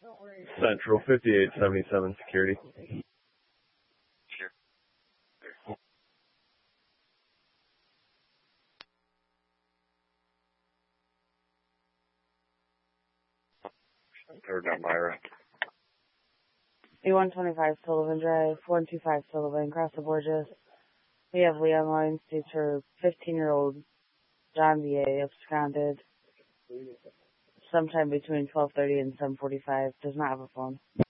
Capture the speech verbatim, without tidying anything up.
Central fifty-eight seventy-seven security. Sure. Third on Myra. A one twenty-five Sullivan Drive, one two five Sullivan, Cross the Borges. We have Leon Lines, states for fifteen-year-old John V A absconded sometime between twelve thirty and seven forty-five. Does not have a phone.